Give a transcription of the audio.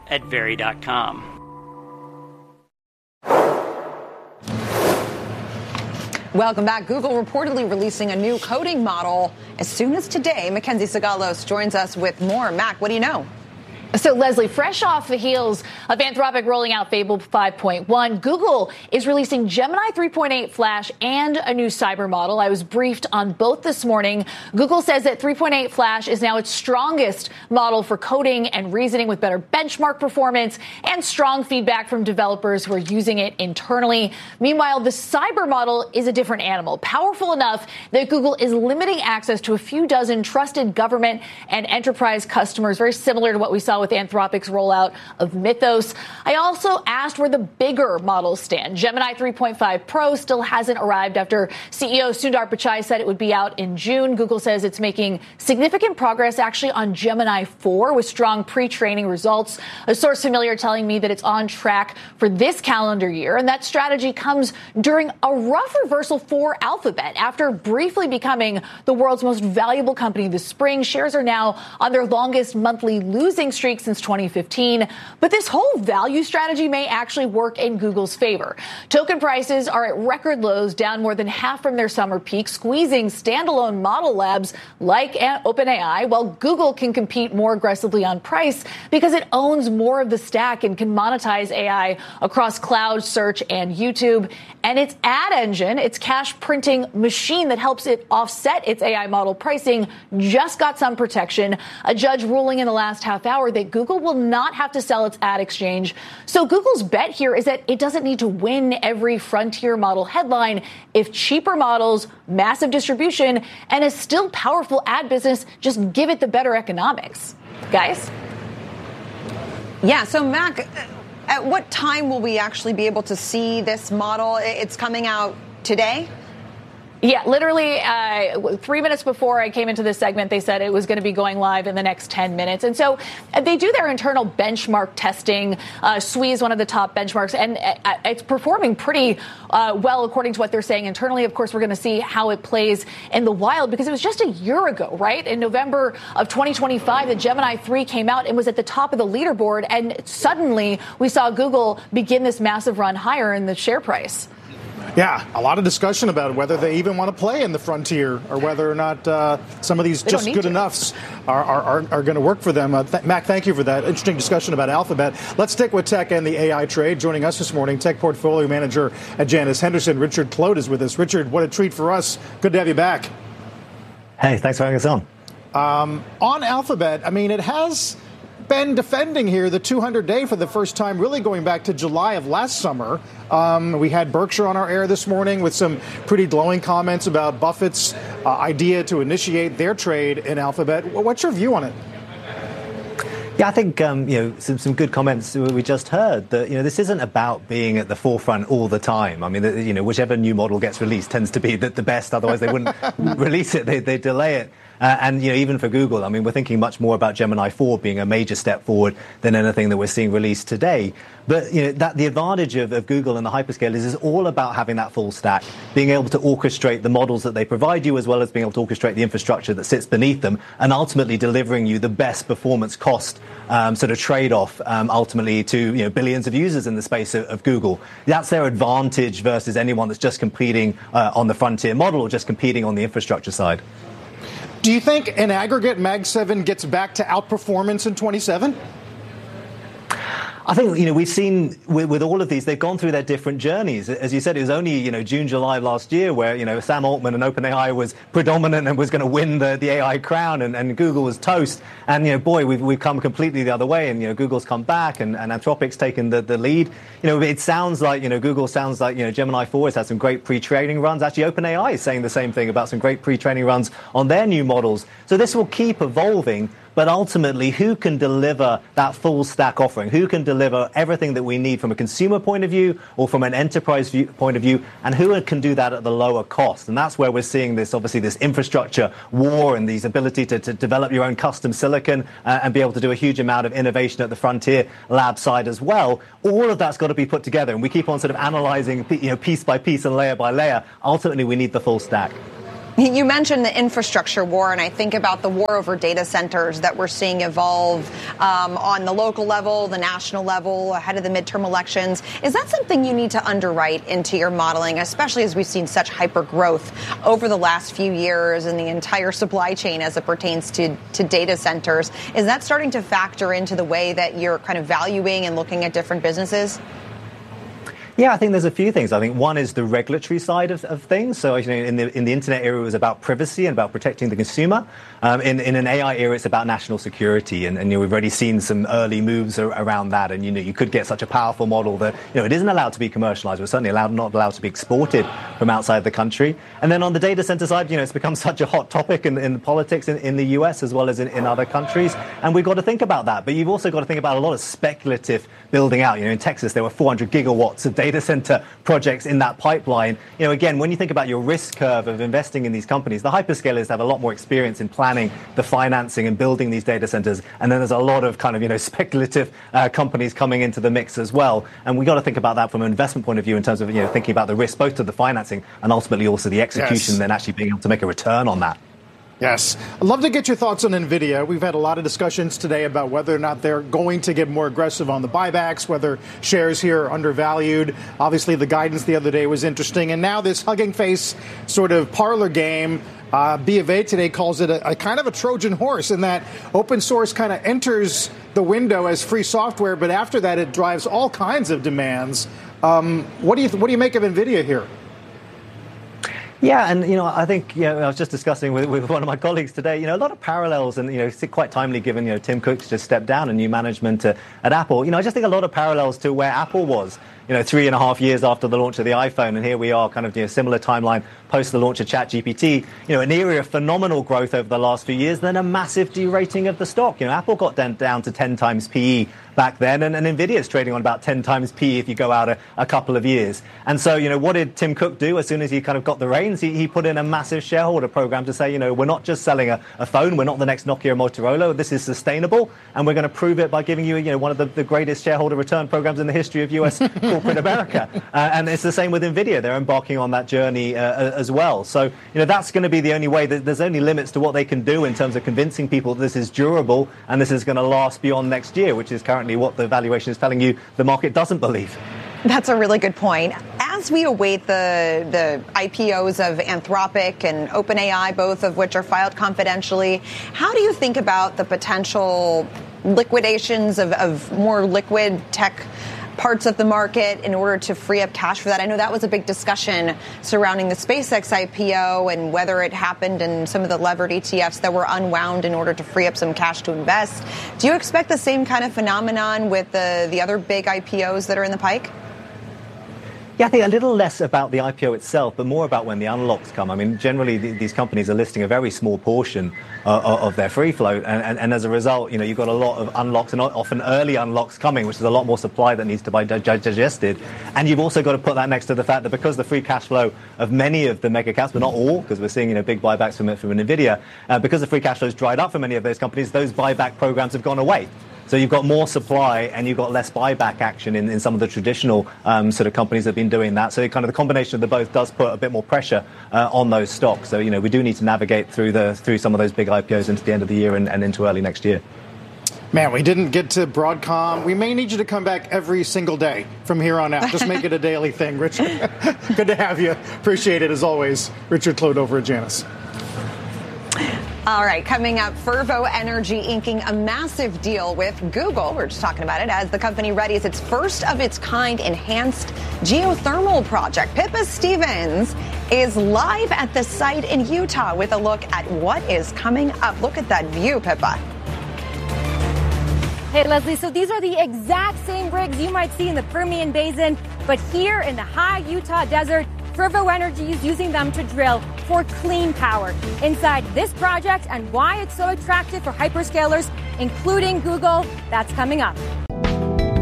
at Very.com. Welcome back. Google reportedly releasing a new coding model as soon as today. Mackenzie Sagalos joins us with more. Mac, what do you know? So, Leslie, fresh off the heels of Anthropic rolling out Fable 5.1, Google is releasing Gemini 3.8 Flash and a new cyber model. I was briefed on both this morning. Google says that 3.8 Flash is now its strongest model for coding and reasoning, with better benchmark performance and strong feedback from developers who are using it internally. Meanwhile, the cyber model is a different animal, powerful enough that Google is limiting access to a few dozen trusted government and enterprise customers, very similar to what we saw with Anthropic's rollout of Mythos. I also asked where the bigger models stand. Gemini 3.5 Pro still hasn't arrived after CEO Sundar Pichai said it would be out in June. Google says it's making significant progress actually on Gemini 4 with strong pre-training results. A source familiar telling me that it's on track for this calendar year. And that strategy comes during a rough reversal for Alphabet. After briefly becoming the world's most valuable company this spring, shares are now on their longest monthly losing streak since 2015. But this whole value strategy may actually work in Google's favor. Token prices are at record lows, down more than half from their summer peak, squeezing standalone model labs like OpenAI, while Google can compete more aggressively on price because it owns more of the stack and can monetize AI across cloud, search, and YouTube. And its ad engine, its cash printing machine that helps it offset its AI model pricing, just got some protection. A judge ruling in the last half hour that Google will not have to sell its ad exchange. So Google's bet here is that it doesn't need to win every frontier model headline if cheaper models, massive distribution, and a still powerful ad business just give it the better economics. Guys? Yeah, so Mac, at what time will we actually be able to see this model? It's coming out today? Yeah, literally 3 minutes before I came into this segment, they said it was going to be going live in the next 10 minutes. And so they do their internal benchmark testing. SWE is one of the top benchmarks, and it's performing pretty well according to what they're saying internally. Of course, we're going to see how it plays in the wild, because it was just a year ago, right? In November of 2025, the Gemini 3 came out and was at the top of the leaderboard. And suddenly we saw Google begin this massive run higher in the share price. Yeah, a lot of discussion about whether they even want to play in the frontier or whether or not some of these just good enoughs are going to work for them. Mac, thank you for that. Interesting discussion about Alphabet. Let's stick with tech and the AI trade. Joining us this morning, tech portfolio manager at Janus Henderson, Richard Clote, is with us. Richard, what a treat for us. Good to have you back. Hey, thanks for having us on. On Alphabet, I mean, it has been defending here the 200-day for the first time, really going back to July of last summer. We had Berkshire on our air this morning with some pretty glowing comments about Buffett's idea to initiate their trade in Alphabet. What's your view on it? Yeah, I think some good comments we just heard that this isn't about being at the forefront all the time. I mean, whichever new model gets released tends to be the best. Otherwise, they wouldn't release it. They delay it. And even for Google, I mean, we're thinking much more about Gemini 4 being a major step forward than anything that we're seeing released today. But that the advantage of Google and the hyperscalers is all about having that full stack, being able to orchestrate the models that they provide you, as well as being able to orchestrate the infrastructure that sits beneath them, and ultimately delivering you the best performance cost sort of trade-off, ultimately to billions of users in the space of Google. That's their advantage versus anyone that's just competing on the frontier model or just competing on the infrastructure side. Do you think in aggregate Mag 7 gets back to outperformance in 27? I think, we've seen with all of these, they've gone through their different journeys. As you said, it was only, June, July last year where, Sam Altman and OpenAI was predominant and was going to win the AI crown, and Google was toast. And, we've come completely the other way, and, Google's come back and Anthropic's taken the lead. It sounds like, Google sounds like, Gemini 4 has had some great pre-training runs. Actually, OpenAI is saying the same thing about some great pre-training runs on their new models. So this will keep evolving. But ultimately, who can deliver that full stack offering? Who can deliver everything that we need from a consumer point of view or from an enterprise point of view? And who can do that at the lower cost? And that's where we're seeing this, obviously, this infrastructure war and these ability to develop your own custom silicon and be able to do a huge amount of innovation at the frontier lab side as well. All of that's got to be put together. And we keep on sort of analyzing, piece by piece and layer by layer. Ultimately, we need the full stack. You mentioned the infrastructure war, and I think about the war over data centers that we're seeing evolve on the local level, the national level, ahead of the midterm elections. Is that something you need to underwrite into your modeling, especially as we've seen such hyper growth over the last few years in the entire supply chain as it pertains to data centers? Is that starting to factor into the way that you're kind of valuing and looking at different businesses? Yeah, I think there's a few things. I think one is the regulatory side of things. So, in the internet era, it was about privacy and about protecting the consumer. In an AI era, it's about national security, and we've already seen some early moves around that. And you could get such a powerful model that it isn't allowed to be commercialized, but certainly not allowed to be exported from outside the country. And then on the data center side, it's become such a hot topic in politics in the US as well as in other countries. And we've got to think about that. But you've also got to think about a lot of speculative building out. In Texas, there were 400 gigawatts of data center projects in that pipeline. Again, when you think about your risk curve of investing in these companies, the hyperscalers have a lot more experience in planning the financing and building these data centers. And then there's a lot of kind of, speculative companies coming into the mix as well. And we got to think about that from an investment point of view in terms of, thinking about the risk, both to the financing and ultimately also the execution, yes, then actually being able to make a return on that. Yes. I'd love to get your thoughts on NVIDIA. We've had a lot of discussions today about whether or not they're going to get more aggressive on the buybacks, whether shares here are undervalued. Obviously, the guidance the other day was interesting. And now this hugging face sort of parlor game, B of A today calls it a kind of a Trojan horse in that open source kind of enters the window as free software, but after that, it drives all kinds of demands. What do you make of NVIDIA here? Yeah, and I think I was just discussing with one of my colleagues today. A lot of parallels, and it's quite timely given Tim Cook's just stepped down and new management at Apple. I just think a lot of parallels to where Apple was 3.5 years after the launch of the iPhone, and here we are, kind of similar timeline post the launch of ChatGPT. An era of phenomenal growth over the last few years, then a massive derating of the stock. Apple got down to 10 times PE back then, and NVIDIA is trading on about 10 times PE if you go out a couple of years. And so, what did Tim Cook do as soon as he kind of got the reins? He put in a massive shareholder program to say, we're not just selling a phone, we're not the next Nokia or Motorola, this is sustainable, and we're going to prove it by giving you, one of the greatest shareholder return programs in the history of US corporate America. And it's the same with NVIDIA. They're embarking on that journey as well. So, that's going to be the only way. There's only limits to what they can do in terms of convincing people that this is durable and this is going to last beyond next year, which is currently what the valuation is telling you the market doesn't believe. That's a really good point. As we await the IPOs of Anthropic and OpenAI, both of which are filed confidentially, how do you think about the potential liquidations of more liquid tech parts of the market in order to free up cash for that? I know that was a big discussion surrounding the SpaceX IPO and whether it happened in some of the levered ETFs that were unwound in order to free up some cash to invest. Do you expect the same kind of phenomenon with the other big IPOs that are in the pike? Yeah, I think a little less about the IPO itself, but more about when the unlocks come. I mean, generally, these companies are listing a very small portion of their free float. And as a result, you've got a lot of unlocks and often early unlocks coming, which is a lot more supply that needs to be digested. And you've also got to put that next to the fact that because the free cash flow of many of the mega caps, but not all, because we're seeing big buybacks from NVIDIA, because the free cash flow has dried up for many of those companies, those buyback programs have gone away. So you've got more supply and you've got less buyback action in some of the traditional sort of companies that have been doing that. So kind of the combination of the both does put a bit more pressure on those stocks. So, we do need to navigate through some of those big IPOs into the end of the year and into early next year. Man, we didn't get to Broadcom. We may need you to come back every single day from here on out. Just make it a daily thing, Richard. Good to have you. Appreciate it, as always. Richard Clode over at Janus. All right, coming up, Fervo Energy inking a massive deal with Google. We're just talking about it as the company readies its first of its kind enhanced geothermal project. Pippa Stevens is live at the site in Utah with a look at what is coming up. Look at that view, Pippa. Hey, Leslie, so these are the exact same rigs you might see in the Permian Basin, but here in the high Utah desert, Fervo Energy is using them to drill for clean power. Inside this project and why it's so attractive for hyperscalers, including Google, that's coming up.